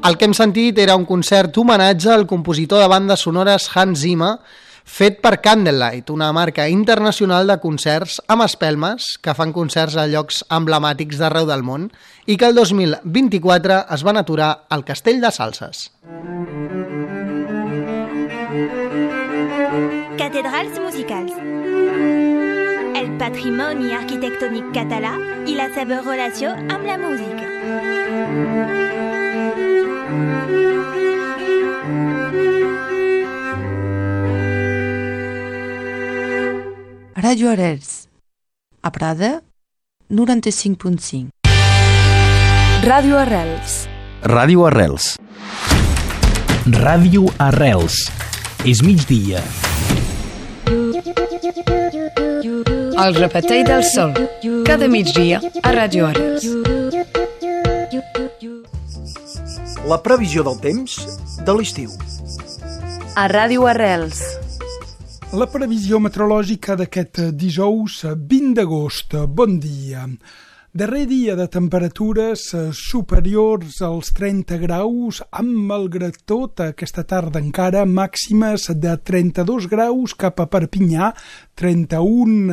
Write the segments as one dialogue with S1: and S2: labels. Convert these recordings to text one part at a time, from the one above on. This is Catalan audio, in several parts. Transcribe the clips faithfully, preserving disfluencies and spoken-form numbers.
S1: El que hem sentit era un concert homenatge al compositor de bandes sonores Hans Zimmer, fet per Candlelight, una marca internacional de concerts amb espelmes que fan concerts a llocs emblemàtics d'arreu del món i que el dos mil vint-i-quatre es van aturar al Castell de Salses.
S2: Cathedrals musicals. El patrimoni arquitectònic català i la seva relació amb la música.
S3: Ràdio Arrels, a Prada, noranta-cinc punt cinc.
S4: Ràdio Arrels.
S5: Ràdio Arrels.
S6: Ràdio Arrels. És migdia.
S4: El repetell del sol, cada migdia a Ràdio Arrels.
S7: La previsió del temps de l'estiu.
S4: A Ràdio Arrels.
S8: La previsió meteorològica d'aquest dijous vint d'agost. Bon dia. Darrer dia de temperatures superiors als trenta graus, amb malgrat tot aquesta tarda encara màximes de trenta-dos graus cap a Perpinyà, trenta-un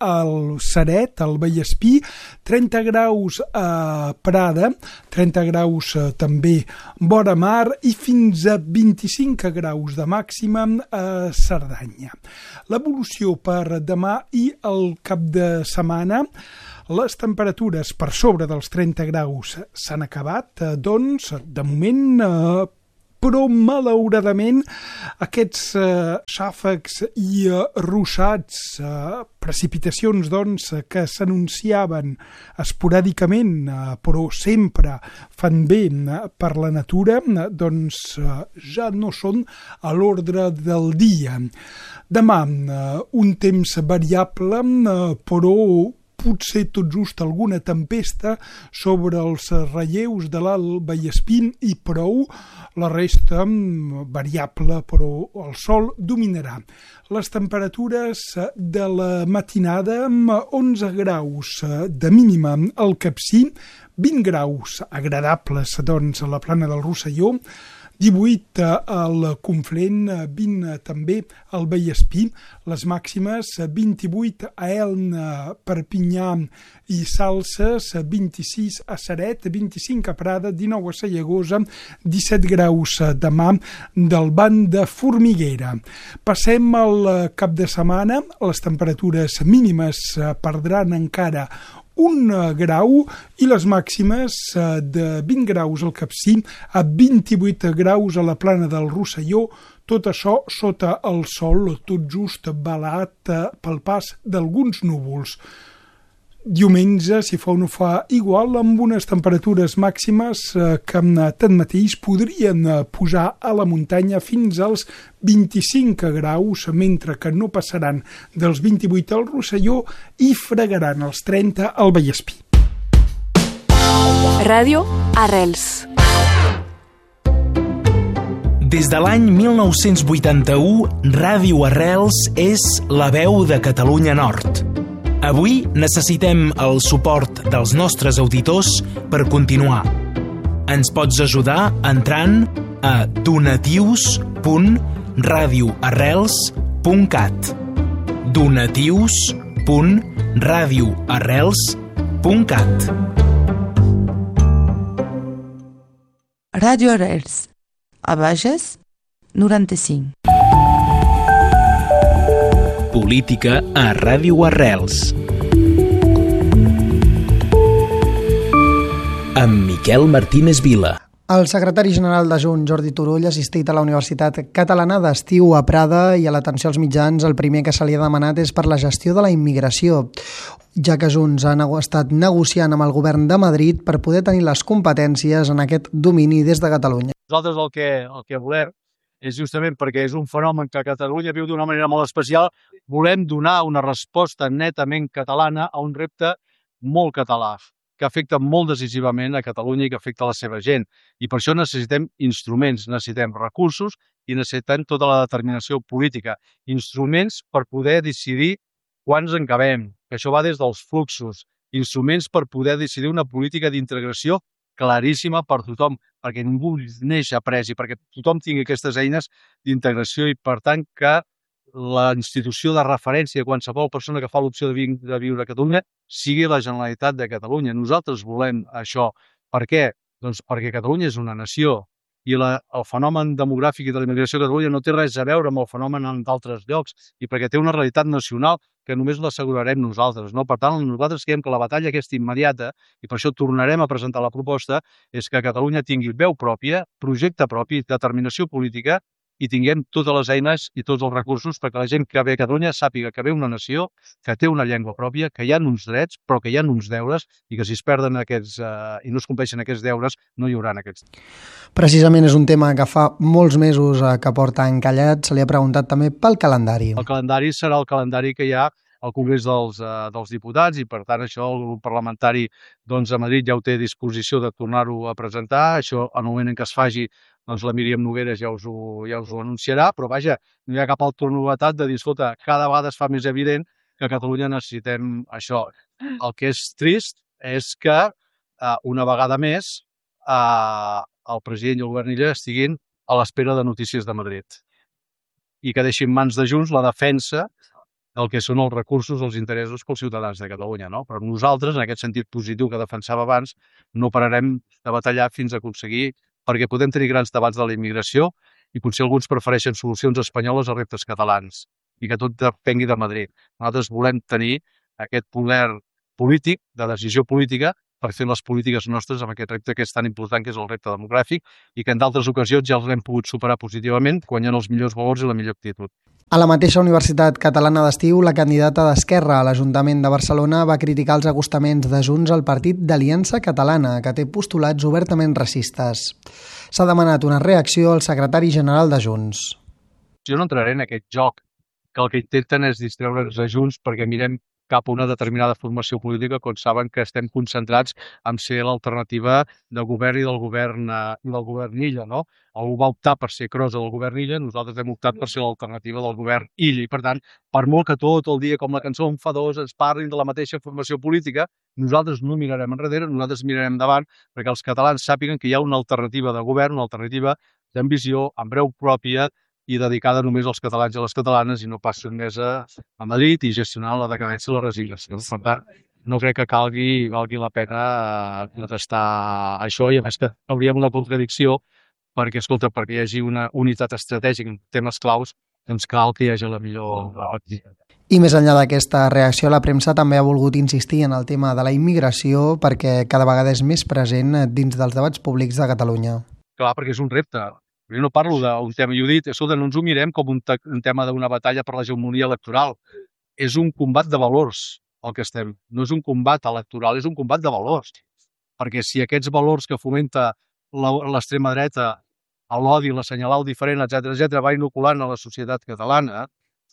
S8: al Ceret, al Vallespí, trenta graus a Prada, trenta graus també vora mar i fins a vint-i-cinc graus de màxima a Cerdanya. L'evolució per demà i el cap de setmana. Les temperatures per sobre dels trenta graus s'han acabat, doncs, de moment, eh, però malauradament aquests eh, xàfecs i eh, ruixats, eh, precipitacions doncs, que s'anunciaven esporàdicament, eh, però sempre fan bé eh, per la natura, eh, doncs eh, ja no són a l'ordre del dia. Demà, eh, un temps variable, eh, però potser tot just alguna tempesta sobre els relleus de l'Alt Vallespí i prou, la resta variable, però el sol dominarà. Les temperatures de la matinada amb onze graus de mínima al Capcir, vint graus agradables doncs, a la plana del Rosselló, divuit al Conflent, vint també al Vallespí, les màximes vint-i-vuit a Elna, Perpinyà i Salses, vint-i-sis a Ceret, vint-i-cinc a Prada, dinou a Sallagosa, disset graus demà del Banc de Formiguera. Passem al cap de setmana, les temperatures mínimes perdran encara un grau i les màximes de vint graus al Capcir a vint-i-vuit graus a la plana del Rosselló, tot això sota el sol, tot just velat pel pas d'alguns núvols. Diumenge, si fa o no fa igual, amb unes temperatures màximes que tanmateix podrien pujar a la muntanya fins als vint-i-cinc graus, mentre que no passaran dels vint-i-vuit al Rosselló i fregaran els trenta al Vallespí.
S4: Ràdio Arrels.
S6: Des de l'any mil nou-cents vuitanta-u, Ràdio Arrels és la veu de Catalunya Nord. Avui necessitem el suport dels nostres auditors per continuar. Ens pots ajudar entrant a donatius punt radioarrels punt cat donatius punt radioarrels punt cat.
S3: Ràdio Arrels, a Bages, noranta-cinc.
S6: Política a Ràdio Arrels. Amb Miquel Martínez Vila.
S1: El secretari general de Junts, Jordi Turull, ha assistit a la Universitat Catalana d'Estiu a Prada i a l'atenció als mitjans el primer que se li ha demanat és per la gestió de la immigració, ja que Junts ha estat negociant amb el govern de Madrid per poder tenir les competències en aquest domini des de Catalunya.
S9: Nosaltres el que, el que volem és justament perquè és un fenomen que Catalunya viu d'una manera molt especial, volem donar una resposta netament catalana a un repte molt català, que afecta molt decisivament a Catalunya i que afecta a la seva gent. I per això necessitem instruments, necessitem recursos i necessitem tota la determinació política. Instruments per poder decidir quan ens encabem, que això va des dels fluxos. Instruments per poder decidir una política d'integració claríssima per tothom, perquè ningú neix après i perquè tothom tingui aquestes eines d'integració i, per tant, que la institució de referència de qualsevol persona que fa l'opció de, vi de viure a Catalunya sigui la Generalitat de Catalunya. Nosaltres volem això. Per què? Doncs perquè Catalunya és una nació i la, el fenomen demogràfic i de la immigració a Catalunya no té res a veure amb el fenomen en d'altres llocs i perquè té una realitat nacional que només l'assegurarem nosaltres. No? Per tant, nosaltres creiem que la batalla aquesta immediata, i per això tornarem a presentar la proposta, és que Catalunya tingui veu pròpia, projecte propi, determinació política i tinguem totes les eines i tots els recursos perquè la gent que ve a Catalunya sàpiga que ve una nació, que té una llengua pròpia, que hi ha uns drets, però que hi ha uns deures i que si es perden aquests eh, i no es compleixen aquests deures, no hi haurà aquests.
S1: Precisament és un tema que fa molts mesos eh, que porta encallat. Se li ha preguntat també pel calendari.
S9: El calendari serà el calendari que hi ha al Congrés dels, eh, dels Diputats i, per tant, això el grup parlamentari doncs, a Madrid ja ho té a disposició de tornar-ho a presentar. Això, en el moment en què es faci, doncs la Míriam Nogueras ja us, ho, ja us ho anunciarà, però vaja, no hi ha cap altra novetat de dir, escolta, cada vegada es fa més evident que a Catalunya necessitem això. El que és trist és que eh, una vegada més eh, el president i el govern Illa estiguin a l'espera de notícies de Madrid i que deixin mans de Junts la defensa del que són els recursos, els interessos pels ciutadans de Catalunya, no? Però nosaltres, en aquest sentit positiu que defensava abans, no pararem de batallar fins a aconseguir, perquè podem tenir grans debats de la immigració i potser alguns prefereixen solucions espanyoles a reptes catalans i que tot depengui de Madrid. Nosaltres volem tenir aquest poder polític, de decisió política, per fer les polítiques nostres amb aquest repte que és tan important, que és el repte demogràfic, i que en d'altres ocasions ja els hem pogut superar positivament, guanyant els millors valors i la millor actitud.
S1: A la mateixa Universitat Catalana d'Estiu, la candidata d'Esquerra a l'Ajuntament de Barcelona va criticar els acostaments de Junts al partit d'Aliança Catalana, que té postulats obertament racistes. S'ha demanat una reacció al secretari general de Junts.
S9: Jo no entraré en aquest joc, que el que intenten és distreure'ns a Junts perquè mirem cap a una determinada formació política quan saben que estem concentrats en ser l'alternativa de govern i del govern, eh, i del govern Illa, no? Algú va optar per ser crossa del govern Illa, nosaltres hem optat per ser l'alternativa del govern Illa i, per tant, per molt que tot el dia, com la cançó enfadós, ens parlin de la mateixa formació política, nosaltres no mirarem enrere, nosaltres mirarem davant perquè els catalans sàpiguen que hi ha una alternativa de govern, una alternativa d'ambició, amb breu pròpia, i dedicada només als catalans i a les catalanes i no pas sotmesa a Madrid i gestionant la decadència i la resignació. Per tant, no crec que calgui, valgui la pena contestar això i a més que hauríem una contradicció perquè, escolta, perquè hi hagi una unitat estratègica en temes claus, doncs cal que hi hagi la millor...
S1: I més enllà d'aquesta reacció, la premsa també ha volgut insistir en el tema de la immigració perquè cada vegada és més present dins dels debats públics de Catalunya.
S9: Clar, perquè és un repte. Jo no parlo d'un tema, i ho he dit, escolta, no ens ho mirem com un, un tema d'una batalla per l'hegemonia electoral. És un combat de valors el que estem. No és un combat electoral, és un combat de valors. Perquè si aquests valors que fomenta l'extrema dreta, l'odi, l'assenyalar el diferent, etcètera, etcètera, va inoculant a la societat catalana,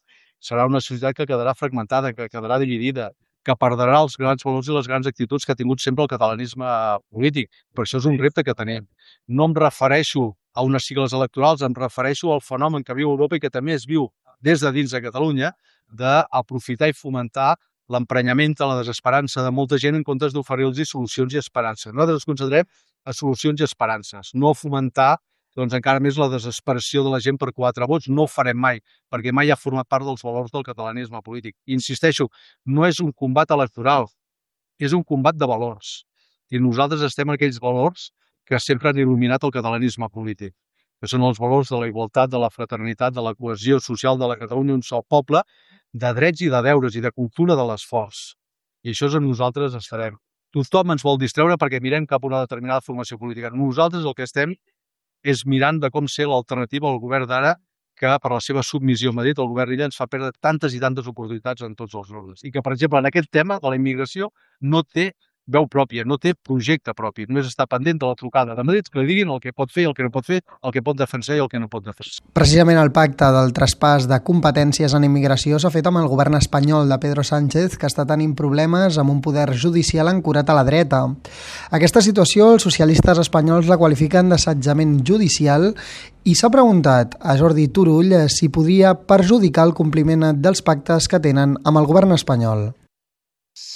S9: serà una societat que quedarà fragmentada, que quedarà dividida, que perdrà els grans valors i les grans actituds que ha tingut sempre el catalanisme polític. Per això és un repte que tenim. No em refereixo a unes sigles electorals, em refereixo al fenomen que viu Europa i que també es viu des de dins de Catalunya, d'aprofitar i fomentar l'emprenyament, la desesperança de molta gent en comptes d'oferir-los solucions i esperances. Nosaltres ens concentrem a solucions i esperances, no a fomentar doncs, encara més la desesperació de la gent per quatre vots. No ho farem mai, perquè mai ha format part dels valors del catalanisme polític. I insisteixo, no és un combat electoral, és un combat de valors. I nosaltres estem en aquells valors que sempre han il·luminat el catalanisme polític, que són els valors de la igualtat, de la fraternitat, de la cohesió social de la Catalunya, un sol poble, de drets i de deures i de cultura de l'esforç. I això és on nosaltres estarem. Tothom ens vol distreure perquè mirem cap a una determinada formació política. Nosaltres el que estem és mirant de com ser l'alternativa al govern d'ara que per la seva submissió a Madrid el govern Illa ens fa perdre tantes i tantes oportunitats en tots els ordres. I que, per exemple, en aquest tema de la immigració no té veu pròpia, no té projecte propi, només està pendent de la trucada de Madrid, que li diguin el que pot fer i el que no pot fer, el que pot defensar i el que no pot defensar.
S1: Precisament el pacte del traspàs de competències en immigració s'ha fet amb el govern espanyol de Pedro Sánchez, que està tenint problemes amb un poder judicial ancorat a la dreta. Aquesta situació els socialistes espanyols la qualifiquen d'assetjament judicial i s'ha preguntat a Jordi Turull si podia perjudicar el compliment dels pactes que tenen amb el govern espanyol.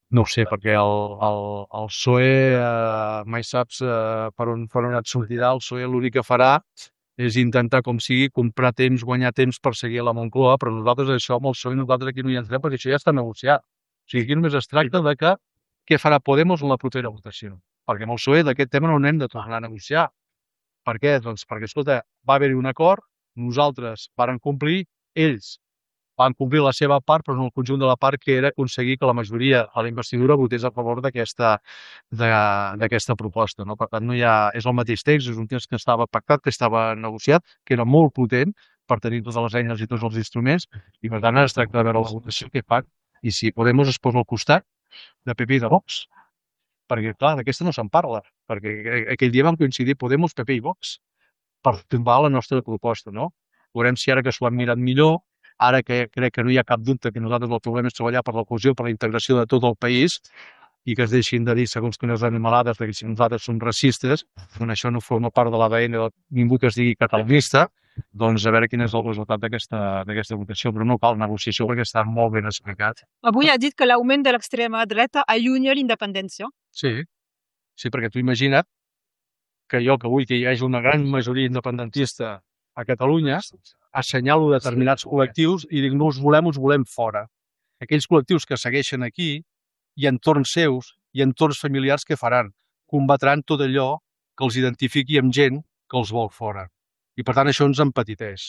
S9: No ho sé, perquè el, el, el P S O E eh, mai saps eh, per, on, per on et sortirà. El P S O E l'únic que farà és intentar, com sigui, comprar temps, guanyar temps per seguir a la Moncloa, però nosaltres això amb el P S O E nosaltres aquí no hi entrem perquè això ja està negociat. O sigui, aquí només es tracta de que què farà Podemos en la propera votació. Perquè amb el P S O E d'aquest tema no n'hem de tornar a negociar. Per què? Doncs perquè, escolta, va haver-hi un acord, nosaltres varen complir, ells van complir la seva part, però no el conjunt de la part, que era aconseguir que la majoria a la investidura votés a favor d'aquesta d'aquesta proposta. No? Per tant, no hi ha, és el mateix text, és un text que estava pactat, que estava negociat, que era molt potent per tenir totes les eines i tots els instruments, i per tant es tracta de veure la votació que fan, i si Podemos es posa al costat de P P i de Vox, perquè clar, d'aquesta no se'n parla, perquè aquell dia vam coincidir Podemos, P P i Vox per tombar la nostra proposta, no? Veurem si ara que s'ho han mirat millor, ara que crec que no hi ha cap dubte que nosaltres el problema és treballar per la cohesió, per la integració de tot el país, i que es deixin de dir segons quines animalades de que si nosaltres som racistes, doncs això no forma part de l'A D N de ningú que es digui catalanista, doncs a veure quin és el resultat d'aquesta votació, però no cal negociació perquè està molt ben explicat.
S5: Avui ha dit que l'augment de l'extrema dreta allunya l'independència.
S9: Sí, sí, perquè tu imagina't que jo que vull que hi hagi una gran majoria independentista a Catalunya, assenyalo determinats col·lectius i dic no us volem, us volem fora. Aquells col·lectius que segueixen aquí i entorns seus i entorns familiars que faran? Combatran tot allò que els identifiqui amb gent que els vol fora. I per tant això ens empetiteix.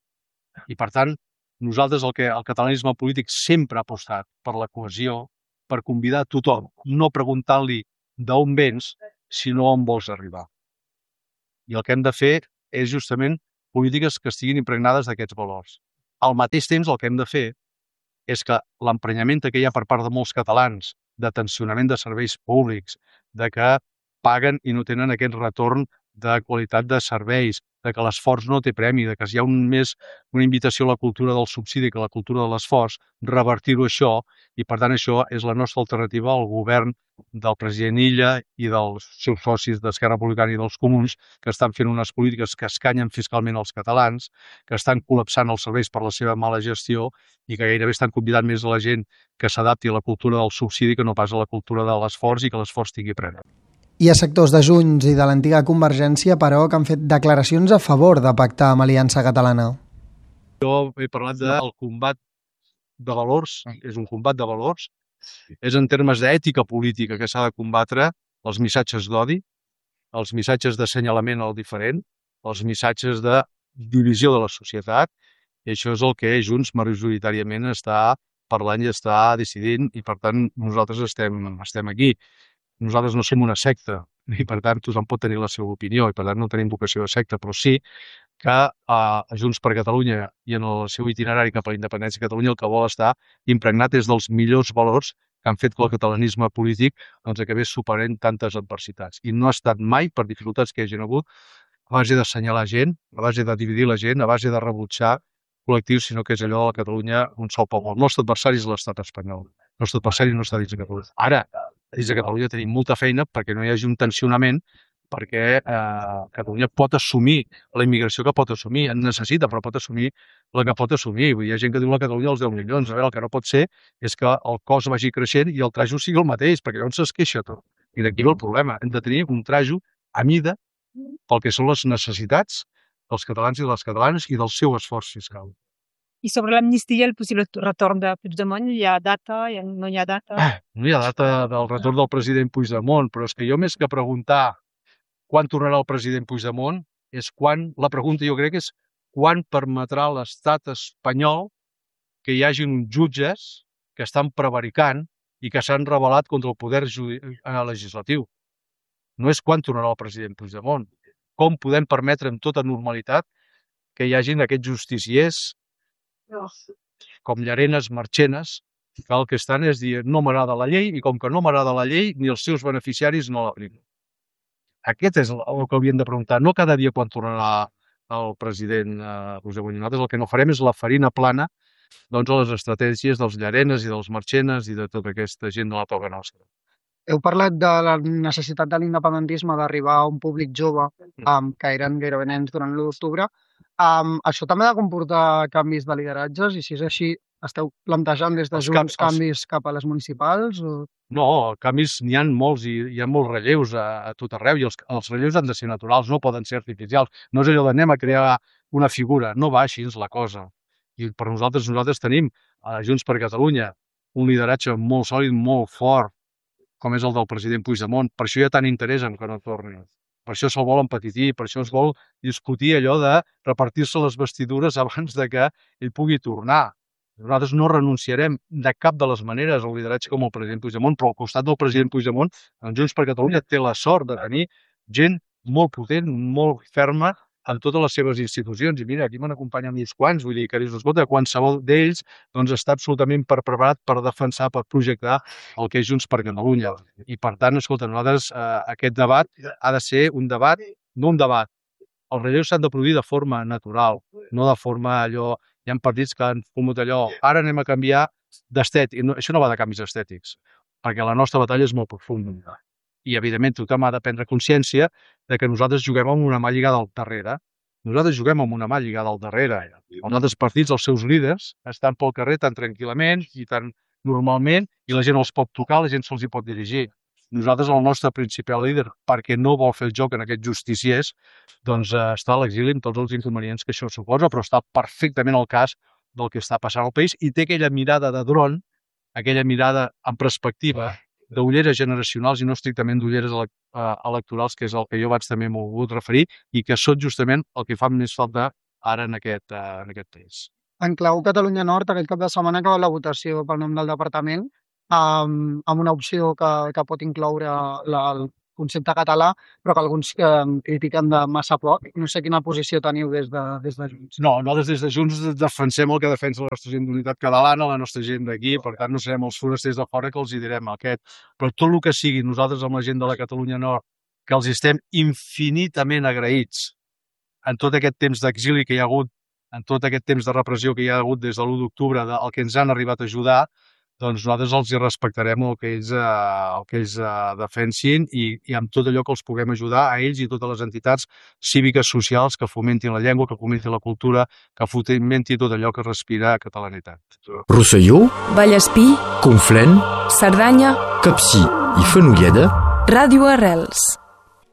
S9: I per tant nosaltres el que el catalanisme polític sempre ha apostat per la cohesió, per convidar a tothom, no preguntant-li d'on vens, sinó on vols arribar. I el que hem de fer és justament polítiques que estiguin impregnades d'aquests valors. Al mateix temps, el que hem de fer és que l'emprenyament que hi ha per part de molts catalans de tensionament de serveis públics, de que paguen i no tenen aquest retorn de qualitat de serveis, de que l'esforç no té premi, de que hi ha un més una invitació a la cultura del subsidi que a la cultura de l'esforç, revertir-ho això, i per tant això és la nostra alternativa al govern del president Illa i dels seus socis d'Esquerra Republicana i dels Comuns, que estan fent unes polítiques que escanyen fiscalment els catalans, que estan col·lapsant els serveis per la seva mala gestió i que gairebé estan convidant més a la gent que s'adapti a la cultura del subsidi que no pas a la cultura de l'esforç i que l'esforç tingui premi.
S1: Hi ha sectors de Junts i de l'antiga Convergència, però, que han fet declaracions a favor de pactar amb Aliança Catalana.
S9: Jo he parlat del combat de valors, és un combat de valors, és en termes d'ètica política que s'ha de combatre els missatges d'odi, els missatges d'assenyalament al diferent, els missatges de divisió de la societat, i això és el que Junts majoritàriament està parlant i està decidint, i per tant nosaltres estem, estem aquí. Nosaltres no som una secta i per tant tothom pot tenir la seva opinió i per tant no tenim vocació de secta, però sí que a Junts per Catalunya i en el seu itinerari cap a la independència de Catalunya el que vol estar impregnat és dels millors valors que han fet que el catalanisme polític doncs, acabés superant tantes adversitats. I no ha estat mai, per dificultats que hi hagin hagut, a base d'assenyalar gent, a base de dividir la gent, a base de rebutjar col·lectius, sinó que és allò de la Catalunya un sol poble. El nostre adversari és l'estat espanyol. El nostre adversari no està dins de Catalunya. Ara, dins de Catalunya tenim molta feina perquè no hi hagi un tensionament, perquè eh, Catalunya pot assumir la immigració que pot assumir, en necessita, però pot assumir la que pot assumir. Vull dir, hi ha gent que diu la Catalunya als deu milions. A veure, el que no pot ser és que el cost vagi creixent i el trajo sigui el mateix, perquè llavors es queixa tot. I d'aquí ve el problema. Hem de tenir un trajo a mida pel que són les necessitats dels catalans i de les catalanes i del seu esforç fiscal.
S5: I sobre l'amnistia, el possible retorn de Puigdemont, hi ha data, no hi ha data?
S9: Ah, no hi ha data del retorn del president Puigdemont, però és que jo més que preguntar quan tornarà el president Puigdemont, és quan, la pregunta jo crec és quan permetrà l'estat espanyol que hi hagi uns jutges que estan prevaricant i que s'han rebel·lat contra el poder legislatiu. No és quan tornarà el president Puigdemont. Com podem permetre amb tota normalitat que hi hagin aquests justiciers com Llarenas, Marchenas, que el que estan és dir no m'agrada la llei i com que no m'agrada la llei ni els seus beneficiaris no l'apliquen. Aquest és el que hauríem de preguntar, no cada dia quan tornarà el president Puigdemont. Nosaltres el que no farem és la farina plana doncs, a les estratègies dels Llarenas i dels Marchenas i de tota aquesta gent de la toga nostra.
S1: Heu parlat de la necessitat de l'independentisme d'arribar a un públic jove, um, que eren gairebé nens durant l'u d'octubre. Um, això també ha de comportar canvis de lideratges i si és així, esteu plantejant des de Junts canvis cap a les municipals? O...
S9: No, canvis n'hi ha molts i hi ha molts relleus a, a tot arreu i els, els relleus han de ser naturals, no poden ser artificials. No és allò d'anem a crear una figura, no va així és la cosa. I per nosaltres, nosaltres tenim a Junts per Catalunya un lideratge molt sòlid, molt fort, com és el del president Puigdemont. Per això hi ha tant interès en que no torni. Per això se'l vol empetitir, per això es vol discutir allò de repartir-se les vestidures abans de que ell pugui tornar. Nosaltres no renunciarem de cap de les maneres al lideratge com el president Puigdemont, però al costat del president Puigdemont, en Junts per Catalunya té la sort de tenir gent molt potent, molt ferma en totes les seves institucions. I mira, aquí m'han acompanyat uns quants, vull dir que escolta, qualsevol d'ells doncs, està absolutament preparat per defensar, per projectar el que és Junts per Catalunya. I per tant, escolta, nosaltres eh, aquest debat ha de ser un debat, no un debat. Els relleus s'han de produir de forma natural, no de forma allò... Hi ha partits que han fumut allò, ara anem a canviar d'estètic. No, això no va de canvis estètics, perquè la nostra batalla és molt profunda. I, evidentment, tothom ha de prendre consciència de que nosaltres juguem amb una mà lligada al darrere. Nosaltres juguem amb una mà lligada al darrere. Els altres partits, els seus líders, estan pel carrer tan tranquil·lament i tan normalment, i la gent els pot tocar, la gent se'ls hi pot dirigir. Nosaltres, el nostre principal líder, perquè no vol fer el joc en aquests justiciers, doncs eh, està a l'exili amb tots els inconvenients que això suposa, però està perfectament al cas del que està passant al país i té aquella mirada de dron, aquella mirada en perspectiva d'ulleres generacionals i no estrictament d'ulleres electorals, que és el que jo vaig també m'ho volgut referir i que són justament el que fa més falta ara en aquest, uh, en aquest país.
S1: En clau Catalunya Nord, aquest cap de setmana acaba la votació pel nom del departament, amb, amb una opció que, que pot incloure la, el concepte català, però que alguns que critiquen de massa poc. No sé quina posició teniu des de, des de Junts.
S9: No, nosaltres des de Junts defensem el que defensa la nostra gent d'unitat catalana, la nostra gent d'aquí, per tant no serem els forasters de fora que els hi direm aquest. Però tot el que sigui nosaltres amb la gent de la Catalunya Nord, que els estem infinitament agraïts en tot aquest temps d'exili que hi ha hagut, en tot aquest temps de repressió que hi ha hagut des de l'u d'octubre, el que ens han arribat a ajudar, doncs nosaltres els hi respectarem el que ells, eh, el que ells eh, defensin i, i amb tot allò que els puguem ajudar a ells i a totes les entitats cíviques socials que fomentin la llengua, que fomentin la cultura, que fomentin tot allò que respira catalanitat.
S10: Rosselló,
S4: Vallespí,
S10: Conflent,
S4: Cerdanya,
S10: Capcir i Fenolleda.
S4: Ràdio Arrels.